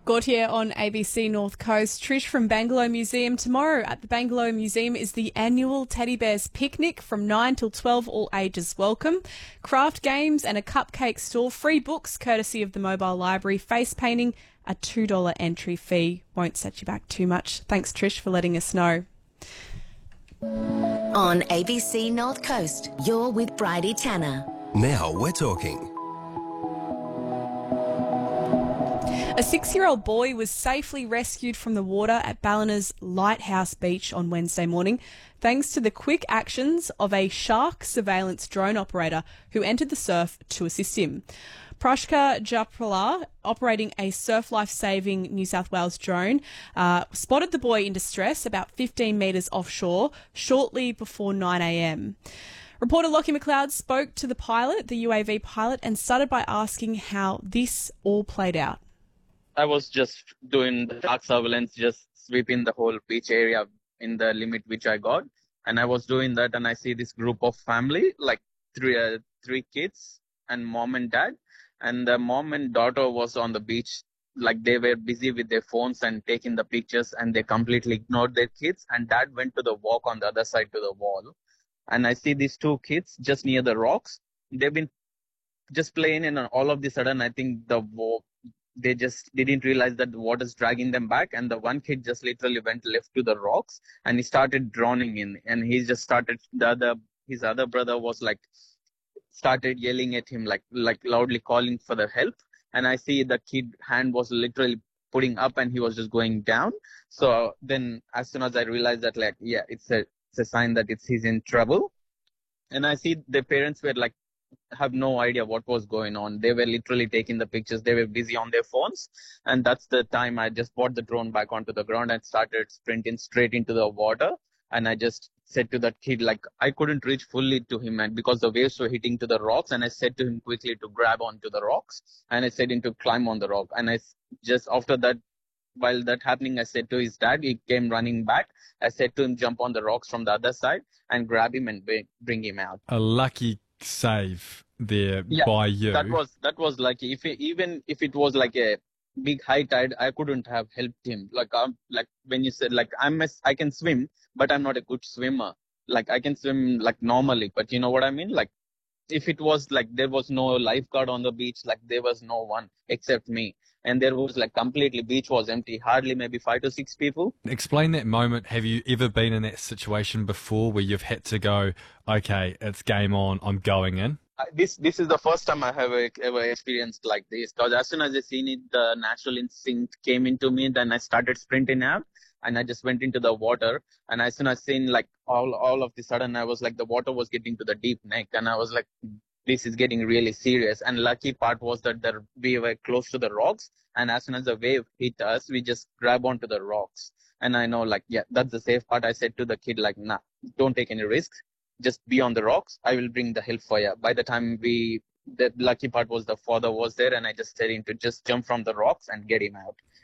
Gautier on ABC North Coast. Trish from Bangalow Museum. Tomorrow at the Bangalow Museum is the annual Teddy Bears Picnic from 9 till 12, all ages welcome. Craft games and a cupcake store. Free books courtesy of the mobile library. Face painting, a $2 entry fee. Won't set you back too much. Thanks, Trish, for letting us know. On ABC North Coast, you're with Bridie Tanner. Now we're talking. A 6-year-old boy was safely rescued from the water at Ballina's Lighthouse Beach on Wednesday morning, thanks to the quick actions of a shark surveillance drone operator who entered the surf to assist him. Prashka Japala, operating a Surf Life Saving New South Wales drone, spotted the boy in distress about 15 metres offshore shortly before 9 a.m. Reporter Lockie McLeod spoke to the pilot, the UAV pilot, and started by asking how this all played out. I was just doing the shark surveillance, just sweeping the whole beach area in the limit which I got. And I was doing that, and I see this group of family, like three kids and mom and dad. And the mom and daughter was on the beach, like they were busy with their phones and taking the pictures, and they completely ignored their kids. And dad went to the walk on the other side to the wall. And I see these two kids just near the rocks. They've been just playing, and all of the sudden, I think they just didn't realize that the water's dragging them back, and the one kid just literally went left to the rocks, and he started drowning in, and he just started, his other brother was like, started yelling at him, like loudly calling for the help. And I see the kid hand was literally putting up, and he was just going down. So then as soon as I realized that, like, yeah, it's a sign that he's in trouble. And I see the parents were like, have no idea what was going on. They were literally taking the pictures. They were busy on their phones. And that's the time I just brought the drone back onto the ground and started sprinting straight into the water. And I just said to that kid, like, I couldn't reach fully to him, and because the waves were hitting to the rocks, and I said to him quickly to grab onto the rocks, and I said him to climb on the rock. And I just, after that, while that happening, I said to his dad, he came running back. I said to him, jump on the rocks from the other side and grab him and bring him out. A lucky save there by you. That was lucky. Even if it was like a big high tide, I couldn't have helped him. Like when you said, like, I can swim, but I'm not a good swimmer. Like, I can swim like normally, but you know what I mean? Like, if it was like there was no lifeguard on the beach, like there was no one except me, and there was like completely beach was empty, hardly maybe 5 to 6 people. Explain that moment. Have you ever been in that situation before where you've had to go, okay, it's game on, I'm going in? This is the first time I have ever experienced like this, because as soon as I seen it, the natural instinct came into me. Then I started sprinting out, and I just went into the water. And as soon as I seen, like, all of the sudden, I was like, the water was getting to the deep neck, and I was like, this is getting really serious. And lucky part was that we were close to the rocks, and as soon as the wave hit us, we just grab onto the rocks. And I know, like, yeah, that's the safe part. I said to the kid, like, nah, don't take any risks. Just be on the rocks. I will bring the help for you. By the time the lucky part was the father was there, and I just said him to just jump from the rocks and get him out.